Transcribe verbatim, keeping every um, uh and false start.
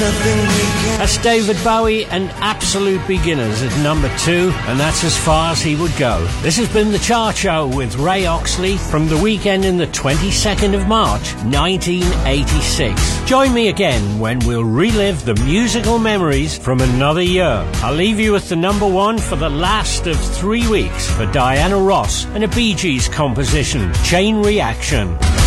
That's David Bowie and Absolute Beginners at number two, and that's as far as he would go. This has been The Chart Show with Ray Oxley from the weekend in the twenty-second of March, nineteen eighty-six. Join me again when we'll relive the musical memories from another year. I'll leave you with the number one for the last of three weeks for Diana Ross and a Bee Gees composition, Chain Reaction.